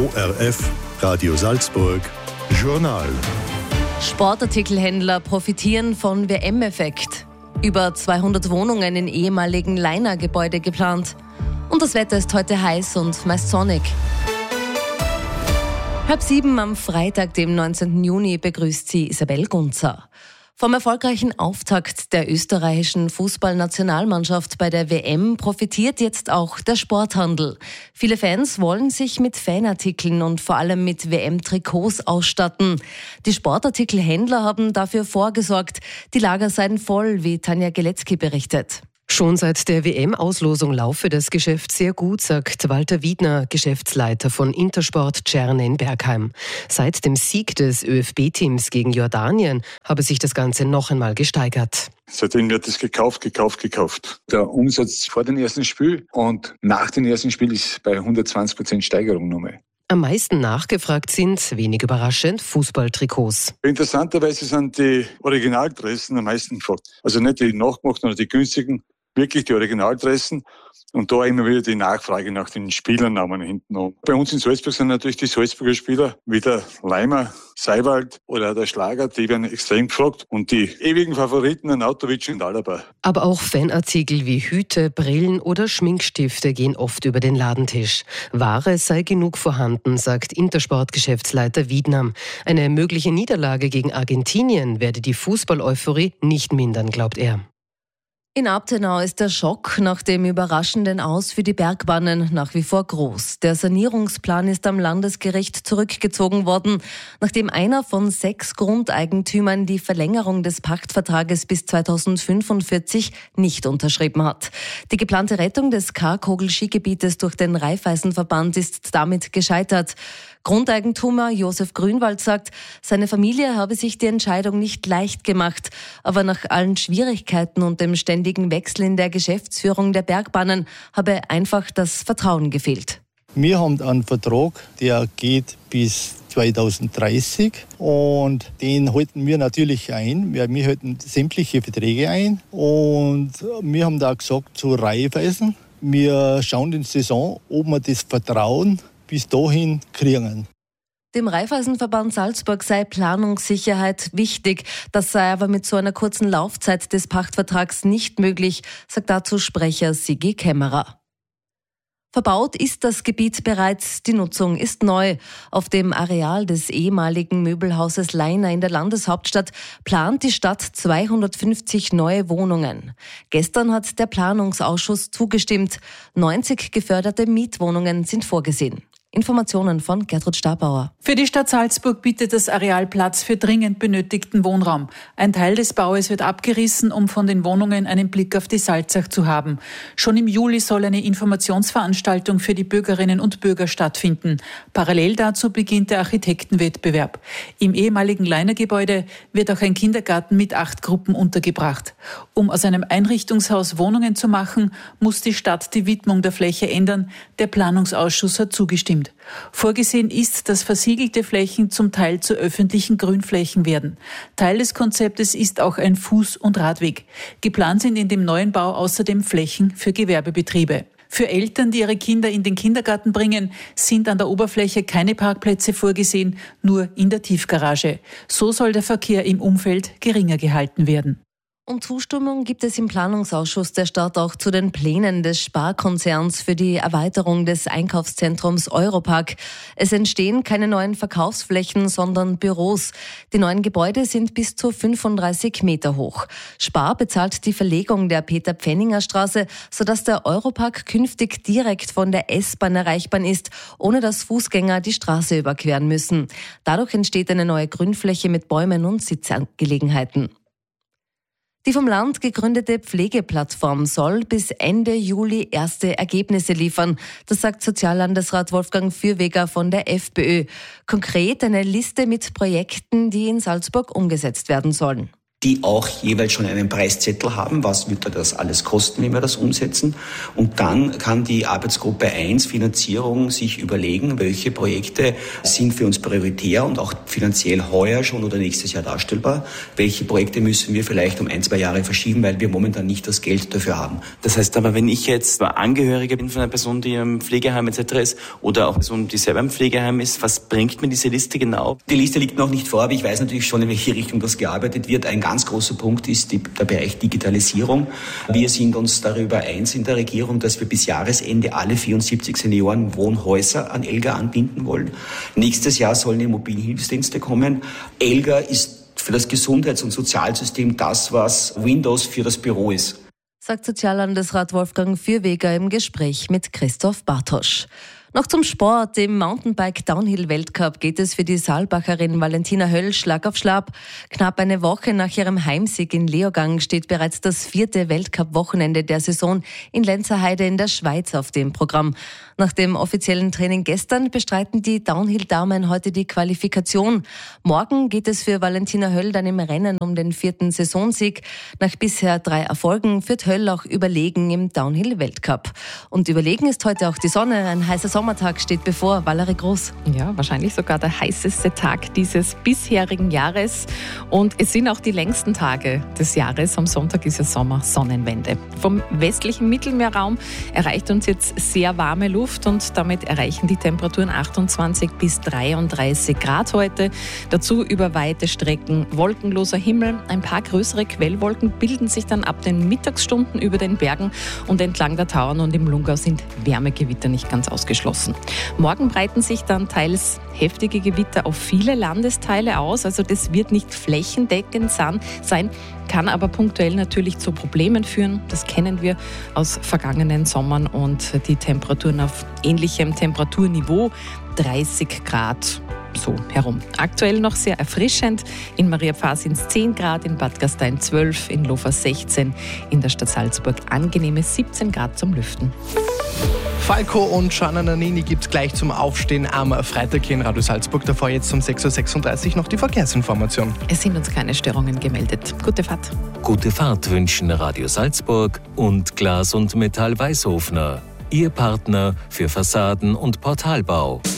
ORF Radio Salzburg Journal. Sportartikelhändler profitieren von WM-Effekt. Über 200 Wohnungen in ehemaligen Leiner-Gebäude geplant. Und das Wetter ist heute heiß und meist sonnig. 6:30 am Freitag, dem 19. Juni, begrüßt sie Isabel Gunzer. Vom erfolgreichen Auftakt der österreichischen Fußballnationalmannschaft bei der WM profitiert jetzt auch der Sporthandel. Viele Fans wollen sich mit Fanartikeln und vor allem mit WM-Trikots ausstatten. Die Sportartikelhändler haben dafür vorgesorgt. Die Lager seien voll, wie Tanja Geletzky berichtet. Schon seit der WM-Auslosung laufe das Geschäft sehr gut, sagt Walter Wiedner, Geschäftsleiter von Intersport Tscherne in Bergheim. Seit dem Sieg des ÖFB-Teams gegen Jordanien habe sich das Ganze noch einmal gesteigert. Seitdem wird es gekauft. Der Umsatz vor dem ersten Spiel und nach dem ersten Spiel ist bei 120% Steigerung nochmal. Am meisten nachgefragt sind, wenig überraschend, Fußballtrikots. Interessanterweise sind die Originaldressen am meisten gefragt. Also nicht die nachgemachten oder die günstigen, wirklich die Originaldressen. Und da immer wieder die Nachfrage nach den Spielernamen hinten an. Bei uns in Salzburg sind natürlich die Salzburger Spieler wie der Leimer, Seiwald oder der Schlager, die werden extrem gefragt. Und die ewigen Favoriten, Arnautovic und Alaba. Aber auch Fanartikel wie Hüte, Brillen oder Schminkstifte gehen oft über den Ladentisch. Ware sei genug vorhanden, sagt Intersport-Geschäftsleiter Wiedner. Eine mögliche Niederlage gegen Argentinien werde die Fußball-Euphorie nicht mindern, glaubt er. In Abtenau ist der Schock nach dem überraschenden Aus für die Bergbahnen nach wie vor groß. Der Sanierungsplan ist am Landesgericht zurückgezogen worden, nachdem einer von 6 Grundeigentümern die Verlängerung des Pachtvertrages bis 2045 nicht unterschrieben hat. Die geplante Rettung des Karkogel-Skigebietes durch den Raiffeisenverband ist damit gescheitert. Grundeigentümer Josef Grünwald sagt, seine Familie habe sich die Entscheidung nicht leicht gemacht, aber nach allen Schwierigkeiten und dem ständigen Wechsel in der Geschäftsführung der Bergbahnen habe einfach das Vertrauen gefehlt. Wir haben einen Vertrag, der geht bis 2030 und den halten wir natürlich ein. Wir halten sämtliche Verträge ein und wir haben da gesagt zu Raiffeisen, wir schauen in die Saison, ob wir das Vertrauen bis dahin kriegen. Dem Raiffeisenverband Salzburg sei Planungssicherheit wichtig. Das sei aber mit so einer kurzen Laufzeit des Pachtvertrags nicht möglich, sagt dazu Sprecher Sigi Kämmerer. Verbaut ist das Gebiet bereits, die Nutzung ist neu. Auf dem Areal des ehemaligen Möbelhauses Leiner in der Landeshauptstadt plant die Stadt 250 neue Wohnungen. Gestern hat der Planungsausschuss zugestimmt. 90 geförderte Mietwohnungen sind vorgesehen. Informationen von Gertrud Stabauer. Für die Stadt Salzburg bietet das Areal Platz für dringend benötigten Wohnraum. Ein Teil des Baues wird abgerissen, um von den Wohnungen einen Blick auf die Salzach zu haben. Schon im Juli soll eine Informationsveranstaltung für die Bürgerinnen und Bürger stattfinden. Parallel dazu beginnt der Architektenwettbewerb. Im ehemaligen Leiner-Gebäude wird auch ein Kindergarten mit 8 Gruppen untergebracht. Um aus einem Einrichtungshaus Wohnungen zu machen, muss die Stadt die Widmung der Fläche ändern. Der Planungsausschuss hat zugestimmt. Vorgesehen ist, dass versiegelte Flächen zum Teil zu öffentlichen Grünflächen werden. Teil des Konzeptes ist auch ein Fuß- und Radweg. Geplant sind in dem neuen Bau außerdem Flächen für Gewerbebetriebe. Für Eltern, die ihre Kinder in den Kindergarten bringen, sind an der Oberfläche keine Parkplätze vorgesehen, nur in der Tiefgarage. So soll der Verkehr im Umfeld geringer gehalten werden. Und Zustimmung gibt es im Planungsausschuss der Stadt auch zu den Plänen des Sparkonzerns für die Erweiterung des Einkaufszentrums Europark. Es entstehen keine neuen Verkaufsflächen, sondern Büros. Die neuen Gebäude sind bis zu 35 Meter hoch. Spar bezahlt die Verlegung der Peter-Pfenninger-Straße, sodass der Europark künftig direkt von der S-Bahn erreichbar ist, ohne dass Fußgänger die Straße überqueren müssen. Dadurch entsteht eine neue Grünfläche mit Bäumen und Sitzgelegenheiten. Die vom Land gegründete Pflegeplattform soll bis Ende Juli erste Ergebnisse liefern. Das sagt Soziallandesrat Wolfgang Fürweger von der FPÖ. Konkret eine Liste mit Projekten, die in Salzburg umgesetzt werden sollen. die auch jeweils schon einen Preiszettel haben. Was wird das alles kosten, wenn wir das umsetzen? Und dann kann die Arbeitsgruppe 1 Finanzierung sich überlegen, welche Projekte sind für uns prioritär und auch finanziell heuer schon oder nächstes Jahr darstellbar. Welche Projekte müssen wir vielleicht um 1-2 Jahre verschieben, weil wir momentan nicht das Geld dafür haben. Das heißt aber, wenn ich jetzt Angehörige bin von einer Person, die im Pflegeheim etc. ist oder auch eine Person, die selber im Pflegeheim ist, was bringt mir diese Liste genau? Die Liste liegt noch nicht vor, aber ich weiß natürlich schon, in welche Richtung das gearbeitet wird. Ein ganz großer Punkt ist der Bereich Digitalisierung. Wir sind uns darüber eins in der Regierung, dass wir bis Jahresende alle 74 Seniorenwohnhäuser an ELGA anbinden wollen. Nächstes Jahr sollen die mobilen Hilfsdienste kommen. ELGA ist für das Gesundheits- und Sozialsystem das, was Windows für das Büro ist. Sagt Soziallandesrat Wolfgang Fürweger im Gespräch mit Christoph Bartosch. Noch zum Sport. Im Mountainbike-Downhill-Weltcup geht es für die Saalbacherin Valentina Höll Schlag auf Schlag. Knapp eine Woche nach ihrem Heimsieg in Leogang steht bereits das 4. Weltcup-Wochenende der Saison in Lenzerheide in der Schweiz auf dem Programm. Nach dem offiziellen Training gestern bestreiten die Downhill-Damen heute die Qualifikation. Morgen geht es für Valentina Höll dann im Rennen um den 4. Saisonsieg. Nach bisher 3 Erfolgen führt Höll auch überlegen im Downhill-Weltcup. Und überlegen ist heute auch die Sonne. Ein heißer Sommertag steht bevor. Valerie Groß. Ja, wahrscheinlich sogar der heißeste Tag dieses bisherigen Jahres. Und es sind auch die längsten Tage des Jahres. Am Sonntag ist ja Sommer-Sonnenwende. Vom westlichen Mittelmeerraum erreicht uns jetzt sehr warme Luft und damit erreichen die Temperaturen 28 bis 33 Grad heute. Dazu über weite Strecken wolkenloser Himmel. Ein paar größere Quellwolken bilden sich dann ab den Mittagsstunden über den Bergen und entlang der Tauern und im Lungau sind Wärmegewitter nicht ganz ausgeschlossen. Morgen breiten sich dann teils heftige Gewitter auf viele Landesteile aus. Also das wird nicht flächendeckend sein, kann aber punktuell natürlich zu Problemen führen. Das kennen wir aus vergangenen Sommern und die Temperaturen auf ähnlichem Temperaturniveau, 30 Grad so herum. Aktuell noch sehr erfrischend. In Mariapfarr sind es 10 Grad, in Bad Gastein 12, in Lofa 16, in der Stadt Salzburg angenehme 17 Grad zum Lüften. Falco und Gianna Nannini gibt es gleich zum Aufstehen am Freitag hier in Radio Salzburg. Davor jetzt um 6.36 Uhr noch die Verkehrsinformation. Es sind uns keine Störungen gemeldet. Gute Fahrt. Gute Fahrt wünschen Radio Salzburg und Glas und Metall Weißhofner. Ihr Partner für Fassaden- und Portalbau.